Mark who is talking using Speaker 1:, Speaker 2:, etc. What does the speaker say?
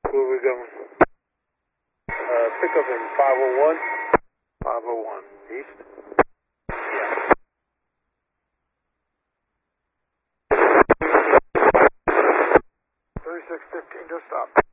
Speaker 1: Where are we going?
Speaker 2: Pick up in 501.
Speaker 1: 501 east.
Speaker 2: Yeah.
Speaker 1: 3615, just stop.